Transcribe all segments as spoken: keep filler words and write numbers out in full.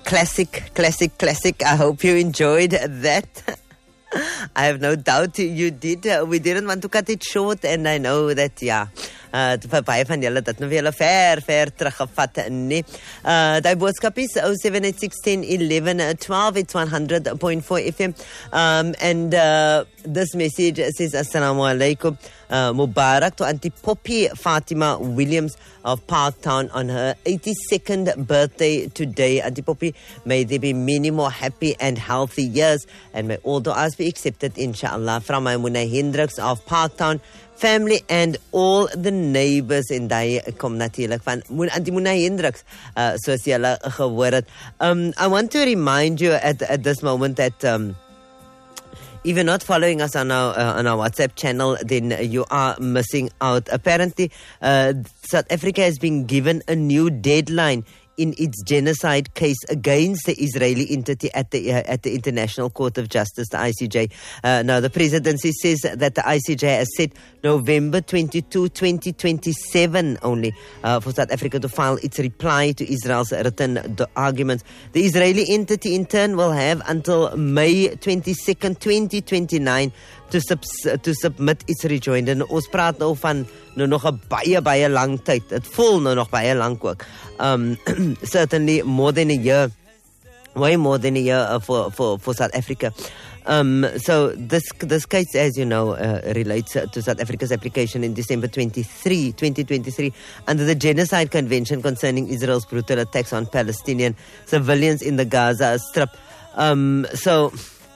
classic, classic, classic. I hope you enjoyed that. I have no doubt you did. Uh, we didn't want to cut it short, and I know that, yeah, uh, vir baie van julle dat nou weer ver, ver teruggevat, nee. Uh, die boodskap is oh seven eight six one zero one one twelve, it's one hundred point four F M. Um, and uh, this message says, Assalamu alaikum. Uh, Mubarak to Auntie Poppy Fatima Williams of Parktown on her eighty-second birthday today. Auntie Poppy, may there be many more happy and healthy years, and may all du'as be accepted, inshallah. From Maimuna Hendricks of Parktown family and all the neighbors in die kom natuurlik van Auntie Muna Hendricks, uh, soos julle gehoor het. Um, I want to remind you at, at this moment that um, if you're not following us on our uh, on our WhatsApp channel, then you are missing out. Apparently, uh, South Africa has been given a new deadline in its genocide case against the Israeli entity at the uh, at the International Court of Justice, the I C J. Uh, now, the presidency says that the I C J has set November twenty-second, twenty twenty-seven only uh, for South Africa to file its reply to Israel's written arguments. The Israeli entity, in turn, will have until May twenty-second, twenty twenty-nine to subs to submit its rejoinder. En ons praat nou van nou nog 'n baie baie lang tyd. Dit voel nou nog baie lank ook. Um, certainly more than a year, way more than a year uh, for for for South Africa. Um, so this this case, as you know, uh, relates to South Africa's application in December twenty-third, twenty twenty-three under the Genocide Convention concerning Israel's brutal attacks on Palestinian civilians in the Gaza Strip. Um, so.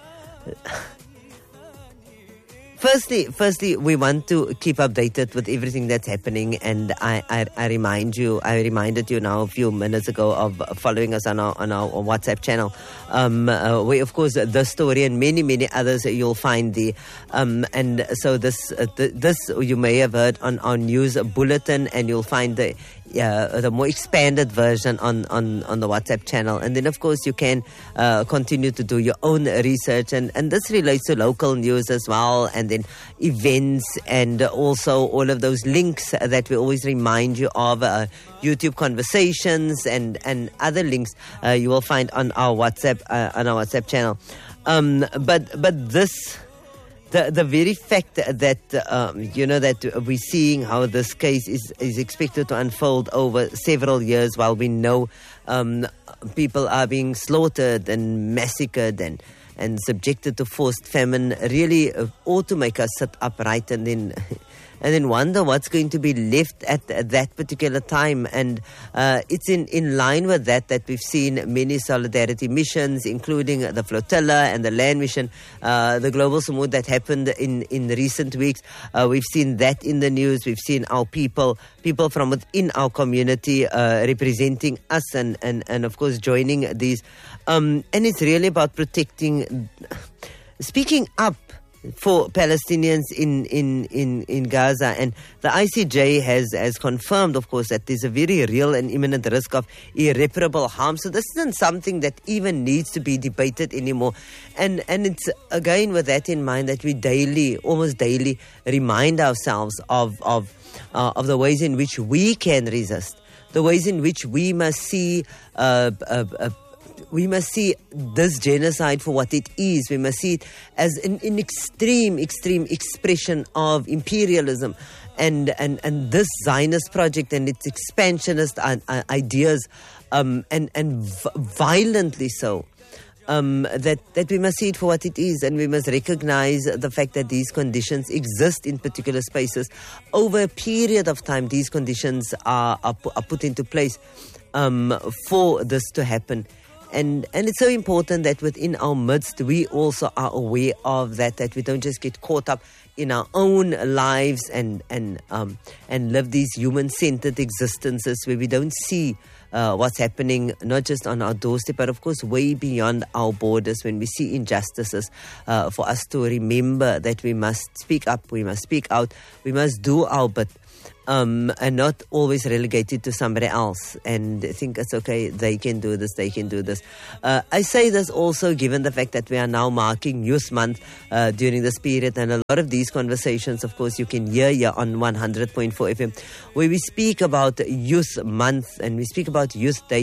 Firstly, firstly, we want to keep updated with everything that's happening, and I, I, I remind you, I reminded you now a few minutes ago of following us on our on our WhatsApp channel, um, uh, where of course this story and many many others you'll find the, um, and so this uh, th this you may have heard on our news bulletin, and you'll find the. Uh, the more expanded version on, on, on the WhatsApp channel. And then, of course, you can uh, continue to do your own research. And, and this relates to local news as well, and then events, and also all of those links that we always remind you of, uh, YouTube conversations and, and other links uh, you will find on our WhatsApp, uh, on our WhatsApp channel. Um, but, but this... The the very fact that um, you know that we're seeing how this case is is expected to unfold over several years, while we know um, people are being slaughtered and massacred and and subjected to forced famine, really ought to make us sit upright and then and then wonder what's going to be left at, at that particular time. And uh, it's in, in line with that that we've seen many solidarity missions, including the flotilla and the land mission, uh, the global summit that happened in, in recent weeks. Uh, we've seen that in the news. We've seen our people, people from within our community uh, representing us and, and, and, of course, joining these. Um, and it's really about protecting, speaking up for Palestinians in, in, in, in Gaza. And the I C J has, has confirmed, of course, that there's a very real and imminent risk of irreparable harm. So this isn't something that even needs to be debated anymore. And, and it's, again, with that in mind, that we daily, almost daily, remind ourselves of, of, uh, of the ways in which we can resist, the ways in which we must see uh, uh, uh, we must see this genocide for what it is. We must see it as an, an extreme, extreme expression of imperialism and, and, and this Zionist project and its expansionist uh, uh, ideas, um, and, and v violently so. Um, that, that we must see it for what it is, and we must recognize the fact that these conditions exist in particular spaces. Over a period of time, these conditions are, are, are put into place um, for this to happen. And and it's so important that within our midst, we also are aware of that, that we don't just get caught up in our own lives and and um, and live these human-centered existences where we don't see uh, what's happening, not just on our doorstep, but of course way beyond our borders. When we see injustices, uh, for us to remember that we must speak up, we must speak out, we must do our bit. Um, and not always relegated to somebody else and think it's okay, they can do this, they can do this. Uh, I say this also given the fact that we are now marking Youth Month uh, during this period, and a lot of these conversations, of course, you can hear here on one hundred point four F M, where we speak about Youth Month and we speak about Youth Day.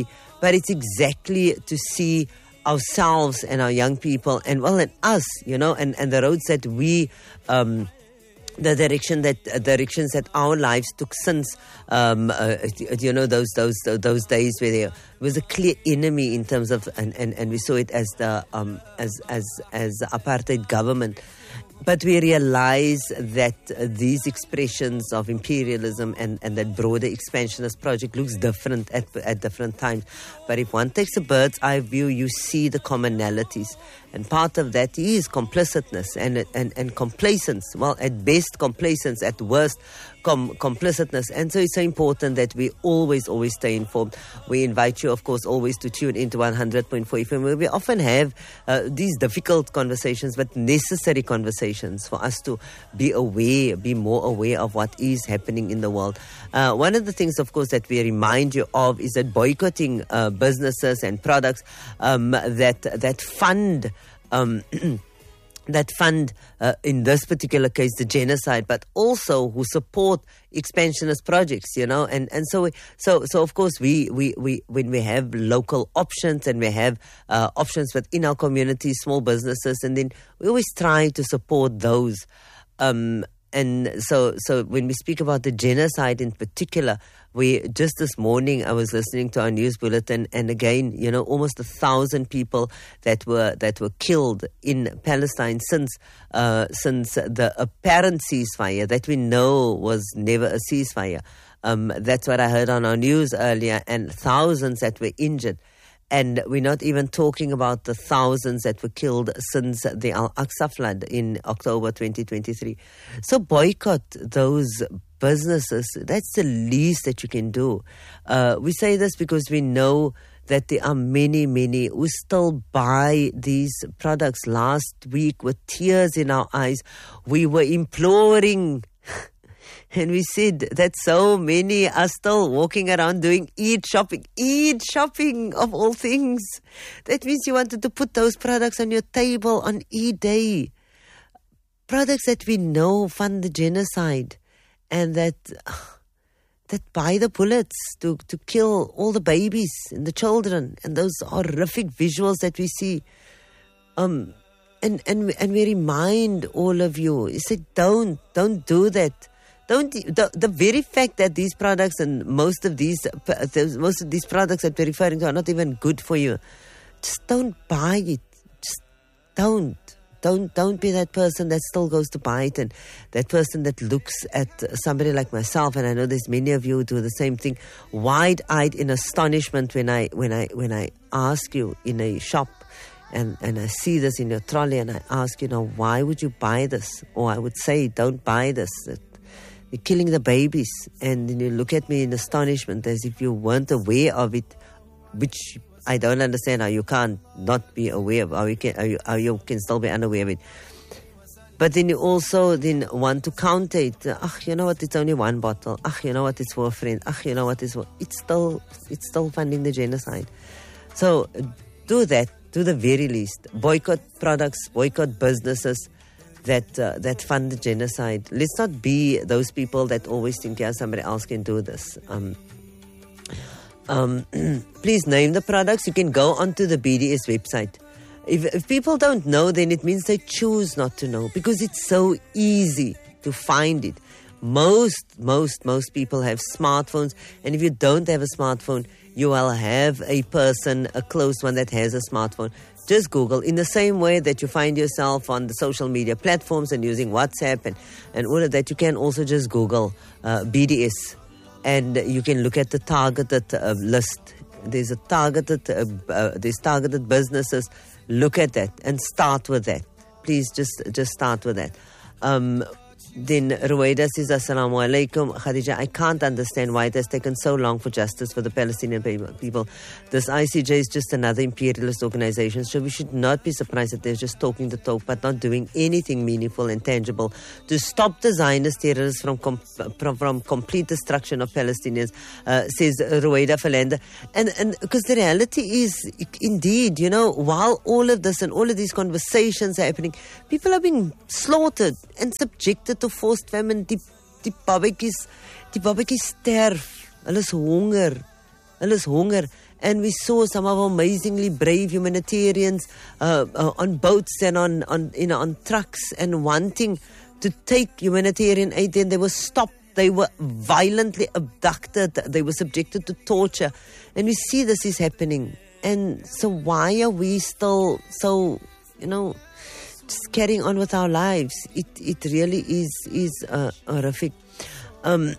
but it's exactly to see ourselves and our young people and, well, and us, you know, and, and the roads that we... Um, the direction that uh, directions that our lives took since um, uh, you know those those those days where there was a clear enemy in terms of and, and, and we saw it as the um, as as as the apartheid government. But we realize that uh, these expressions of imperialism and, and that broader expansionist project looks different at, at different times. But if one takes a bird's eye view, you see the commonalities. And part of that is complicitness and, and, and complacence. Well, at best complacence, at worst com- complicitness. And so it's so important that we always, always stay informed. We invite you, of course, always to tune into one hundred point four F M, where we often have uh, these difficult conversations, but necessary conversations for us to be aware, be more aware of what is happening in the world. Uh, one of the things, of course, that we remind you of is that boycotting uh, businesses and products um, that that fund um, that fund, uh, in this particular case, the genocide, but also who support expansionist projects, you know, and, and so, we, so, so of course, we, we, we, when we have local options and we have, uh, options within our community, small businesses, and then we always try to support those, um, and so, so when we speak about the genocide in particular, we just this morning I was listening to our news bulletin, and again, you know, almost a thousand people that were that were killed in Palestine since uh, since the apparent ceasefire that we know was never a ceasefire. Um, that's what I heard on our news earlier, and thousands that were injured. And we're not even talking about the thousands that were killed since the Al-Aqsa flood in October twenty twenty-three. So boycott those businesses. That's the least that you can do. Uh, we say this because we know that there are many, many who still buy these products. Last week, with tears in our eyes, we were imploring and we said that so many are still walking around doing Eid shopping. Eid shopping, of all things. That means you wanted to put those products on your table on Eid day. Products that we know fund the genocide and that that buy the bullets to, to kill all the babies and the children and those horrific visuals that we see. Um, and, and, and we remind all of you, you say, don't, don't do that. Don't the, the very fact that these products and most of these most of these products that we're referring to are not even good for you. Just don't buy it. Just don't. Don't don't be that person that still goes to buy it, and that person that looks at somebody like myself, and I know there's many of you who do the same thing, wide-eyed in astonishment when I when I when I ask you in a shop and, and I see this in your trolley and I ask you, know, why would you buy this? Or I would say, don't buy this. You're killing the babies. And then you look at me in astonishment as if you weren't aware of it, which I don't understand how you can't not be aware of, how you can, how you, how you can still be unaware of it. But then you also then want to counter it. Ah, you know what, it's only one bottle. Ah, you know what, it's for a friend. Ah, you know what, it's for... It's still, it's still funding the genocide. So do that, to the very least. Boycott products, boycott businesses that uh, that fund the genocide. Let's not be those people that always think, yeah, somebody else can do this. Um, um, please name the products. You can go onto the B D S website. If, if people don't know, then it means they choose not to know, because it's so easy to find it. Most, most, most people have smartphones, and if you don't have a smartphone, you will have a person, a close one that has a smartphone. Just Google, in the same way that you find yourself on the social media platforms and using WhatsApp and, and all of that, you can also just Google uh, B D S, and you can look at the targeted uh, list. There's a targeted, uh, uh, there's targeted businesses. Look at that and start with that. Please just, just start with that. Um, Then Ruwaida says, Assalamu alaikum. Khadija, I can't understand why it has taken so long for justice for the Palestinian people. This I C J is just another imperialist organization, so we should not be surprised that they're just talking the talk but not doing anything meaningful and tangible to stop the Zionist terrorists from, com- from, from complete destruction of Palestinians, uh, says Ruwaida Falanda. And and because the reality is, indeed, you know, while all of this and all of these conversations are happening, people are being slaughtered and subjected to forced famine. Die, die babatjies, die babatjies sterf. Hulle is honger. Hulle is honger. and we saw some of our amazingly brave humanitarians uh, uh, on boats and on, on, you know, on trucks and wanting to take humanitarian aid. Then they were stopped. They were violently abducted. They were subjected to torture. And we see this is happening. And so why are we still so, you know, just carrying on with our lives? It it really is is uh, horrific. Um,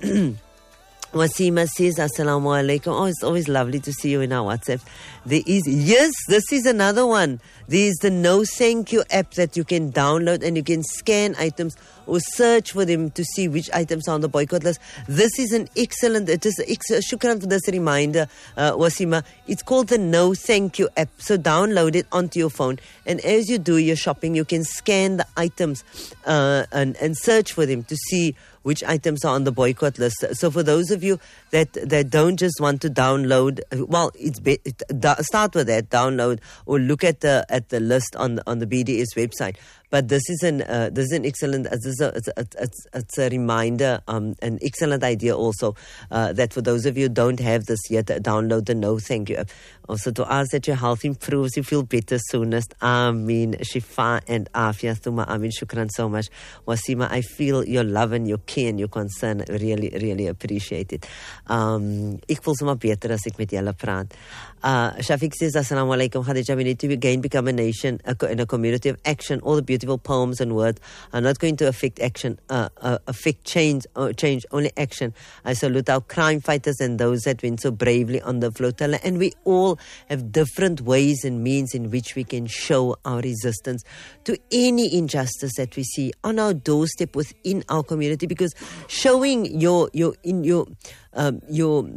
Wasima says, Assalamu alaikum. Oh, it's always lovely to see you in our WhatsApp. There is, yes, this is another one. There is the No Thank You app that you can download and you can scan items or search for them to see which items are on the boycott list. This is an excellent, it is, shukran for this reminder, uh, Wasima. It's called the No Thank You app. So download it onto your phone. And as you do your shopping, you can scan the items uh, and, and search for them to see which items are on the boycott list. So for those of you that, that don't just want to download, well, it's be, start with that, download or look at the at the list on on the B D S website. But this is an uh, this is an excellent this is a, it's, a, it's, it's a reminder, um, an excellent idea also uh, that for those of you who don't have this yet, download the No Thank You app. Also to ask that your health improves, you feel better soonest. Ameen. Shifa and Afia Thuma. Ameen. Shukran so much. Wasima, I feel your love and your care and your concern. Really, really appreciate it. Um, ek voel sommer beter as ek met julle praat. Uh, Shafiq says, Assalamu alaikum, Khadija, we need to again become a nation a, in a community of action. All the beautiful poems and words are not going to affect action, uh, uh, affect change, uh, change, only action. I salute our crime fighters and those that went so bravely on the flotilla. And we all have different ways and means in which we can show our resistance to any injustice that we see on our doorstep within our community. Because showing your, your, in your, um, your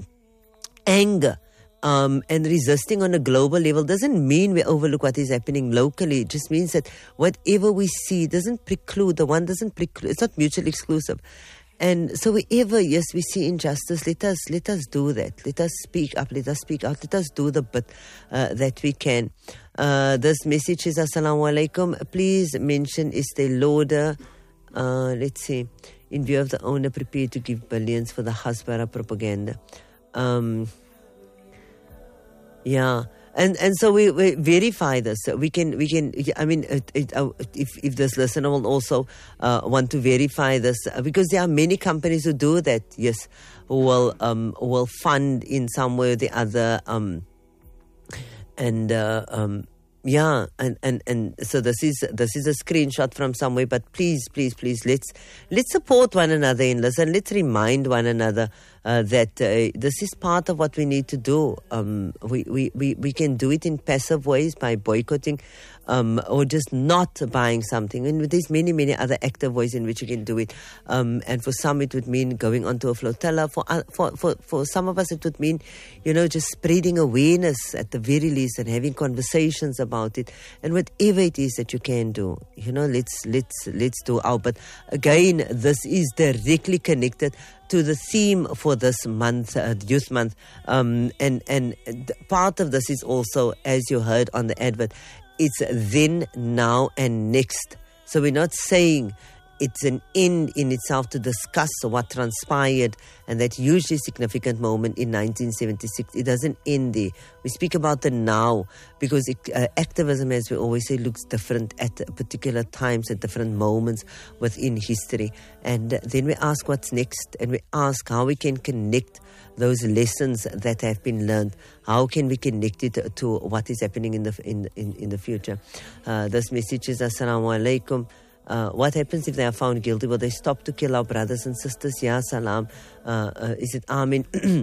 anger, Um, and resisting on a global level doesn't mean we overlook what is happening locally. It just means that whatever we see doesn't preclude, the one doesn't preclude, it's not mutually exclusive. And so wherever, yes, we see injustice, let us let us do that. Let us speak up, let us speak out, let us do the bit uh, that we can. Uh, this message is, Assalamu alaikum. Please mention Estee Lauder. Uh, let's see. In view of the owner prepared to give billions for the Hasbara propaganda. Um... Yeah, and and so we, we verify this. We can we can. I mean, it, it, uh, if if this listener will also uh, want to verify this, uh, because there are many companies who do that. Yes, who will um will fund in some way or the other. Um, and uh, um. Yeah, and, and, and so this is this is a screenshot from somewhere, but please, please, please, let's let's support one another in this, and let's remind one another uh, that uh, this is part of what we need to do. Um, we, we, we, we can do it in passive ways by boycotting um, or just not buying something. And there's many, many other active ways in which you can do it. Um, and for some, it would mean going onto a flotilla. For, uh, for, for, for some of us, it would mean, you know, just spreading awareness at the very least and having conversations about it. And whatever it is that you can do, you know, let's let's let's do our. But again, this is directly connected to the theme for this month, uh, Youth Month, um, and and part of this is also, as you heard on the advert, it's then, now, and next. So we're not saying it's an end in itself to discuss what transpired and that hugely significant moment in nineteen seventy-six. It doesn't end there. We speak about the now because it, uh, activism, as we always say, looks different at particular times, at different moments within history. And then we ask what's next, and we ask how we can connect those lessons that have been learned. How can we connect it to what is happening in the in in, in the future? Uh, this message is Assalamu alaikum. Uh, what happens if they are found guilty? Will they stop to kill our brothers and sisters? Ya salam. Uh, uh, is it Amin?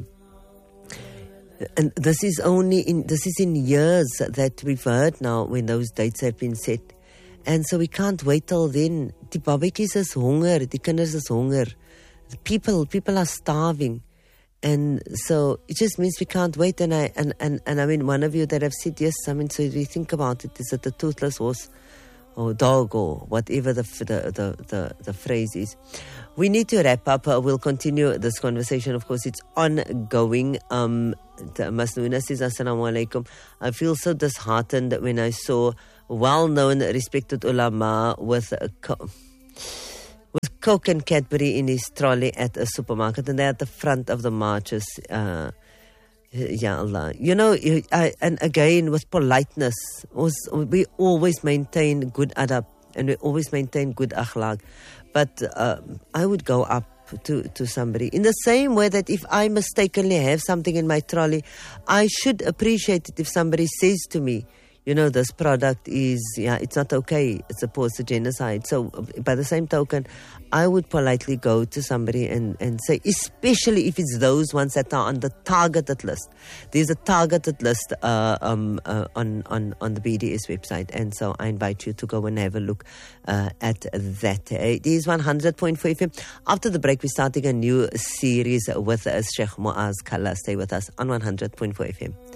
And this is only in this is in years that we've heard now when those dates have been set. And so we can't wait till then. Die babatjies is honger, die kinders is honger. The people people are starving. And so it just means we can't wait. And I and, and, and I mean, one of you that have said yes, I mean, so if you think about it, is it the toothless horse or dog or whatever the the, the, the the phrase is. We need to wrap up. Uh, we'll continue this conversation. Of course, it's ongoing. Um, Masnoona says, Assalamu alaikum. I feel so disheartened when I saw well-known, respected ulama with a co- with Coke and Cadbury in his trolley at a supermarket, and they're at the front of the marches. Uh, Ya Allah. You know, I, and again, with politeness, was, we always maintain good adab and we always maintain good akhlaq. But uh, I would go up to, to somebody in the same way that if I mistakenly have something in my trolley, I should appreciate it if somebody says to me, you know, this product is, yeah, it's not okay. It supports a genocide. So by the same token, I would politely go to somebody and, and say, especially if it's those ones that are on the targeted list. There's a targeted list uh, um, uh, on, on, on the B D S website. And so I invite you to go and have a look uh, at that. It is one hundred point four F M. After the break, we're starting a new series with uh, Sheikh Muaz Kalla. Stay with us on one hundred point four F M.